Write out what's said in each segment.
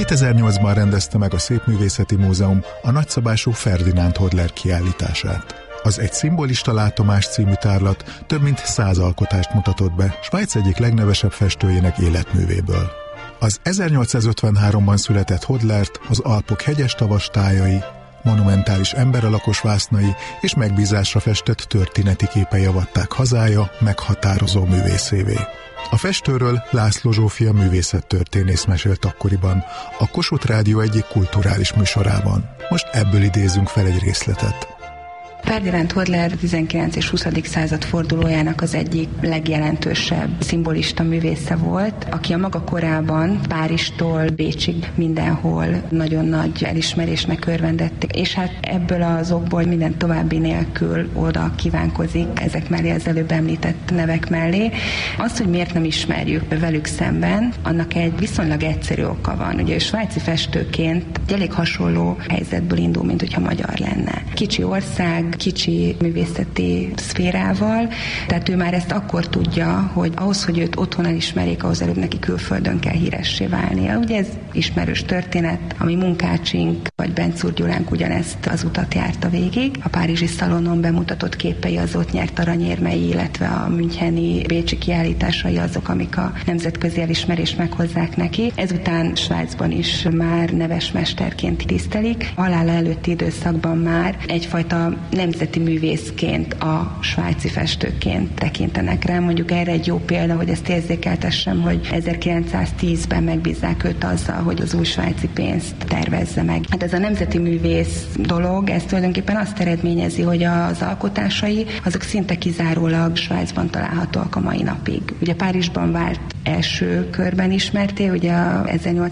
2008-ban rendezte meg a Szépművészeti Múzeum a nagyszabású Ferdinand Hodler kiállítását. Az Egy szimbolista látomás című tárlat több mint 100 alkotást mutatott be Svájc egyik legnevesebb festőjének életművéből. Az 1853-ban született Hodlert az Alpok hegyes tavas tájai, monumentális emberalakos vásznai és megbízásra festett történeti képei avatták hazája meghatározó művészévé. A festőről László Zsófia művészettörténész mesélt akkoriban a Kossuth Rádió egyik kulturális műsorában. Most ebből idézünk fel egy részletet. Ferdinand Hodler 19. és 20. század fordulójának az egyik legjelentősebb szimbolista művésze volt, aki a maga korában Párizstól Bécsig mindenhol nagyon nagy elismerésnek örvendett, és hát ebből az okból minden további nélkül oda kívánkozik ezek mellé, az előbb említett nevek mellé. Az, hogy miért nem ismerjük velük szemben, annak egy viszonylag egyszerű oka van. Ugye svájci festőként egy elég hasonló helyzetből indul, mint hogyha magyar lenne. Kicsi ország, kicsi művészeti szférával, tehát ő már ezt akkor tudja, hogy ahhoz, hogy őt otthon elismerjék, ahhoz előbb neki külföldön kell híressé válnia. Ugye ez ismerős történet, ami Munkácsink vagy Bencúr Gyulánk ugyanezt az utat járta végig. A párizsi szalonon bemutatott képei az ott nyert aranyérmei, illetve a müncheni, bécsi kiállításai azok, amik a nemzetközi elismerést meghozzák neki. Ezután Svájcban is már neves mesterként tisztelik. A halála előtti időszakban már egyfajta nemzeti művészként, a svájci festőként tekintenek rá. Mondjuk erre egy jó példa, hogy ezt érzékeltessem, hogy 1910-ben megbízzák őt azzal, hogy az új svájci pénzt tervezze meg. Hát ez a nemzeti művész dolog, ez tulajdonképpen azt eredményezi, hogy az alkotásai azok szinte kizárólag Svájcban találhatóak a mai napig. Ugye Párizsban vált első körben ismerté, ugye a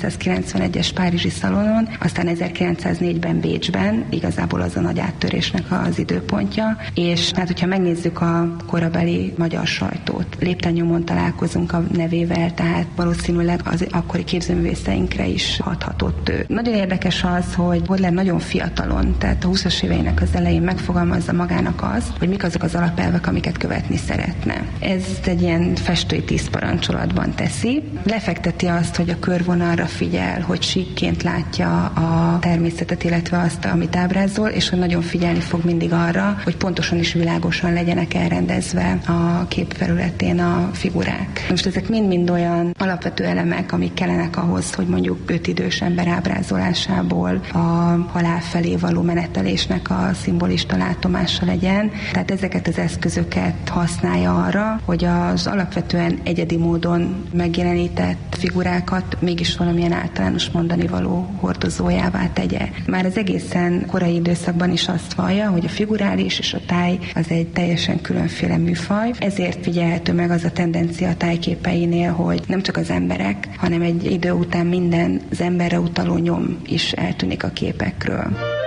1891-es párizsi szalonon, aztán 1904-ben Bécsben, igazából az a nagy áttörésnek az időpontja, és hát hogyha megnézzük a korabeli magyar sajtót, lépten nyomon találkozunk a nevével, tehát valószínűleg az akkori képzőművészeinkre is hathatott ő. Nagyon érdekes az, hogy Hodler nagyon fiatalon, tehát a 20-as éveinek az elején megfogalmazza magának azt, hogy mik azok az alapelvek, amiket követni szeretne. Ez egy ilyen festői 10 parancsolatban teszi. Lefekteti azt, hogy a körvonalra figyel, hogy síkként látja a természetet, illetve azt, amit ábrázol, és hogy nagyon figyelni fog mindig arra, hogy pontosan és világosan legyenek elrendezve a képfelületén a figurák. Most ezek mind-mind olyan alapvető elemek, amik kellenek ahhoz, hogy mondjuk 5 idős ember ábrázolásából a halál felé való menetelésnek a szimbolista látomása legyen. Tehát ezeket az eszközöket használja arra, hogy az alapvetően egyedi módon megjelenített figurákat mégis valamilyen általános mondani való hordozójává tegye. Már az egészen korai időszakban is azt vallja, hogy a figurális és a táj az egy teljesen különféle műfaj. Ezért figyelhető meg az a tendencia a tájképeinél, hogy nem csak az emberek, hanem egy idő után minden az emberre utaló nyom is eltűnik a képekről.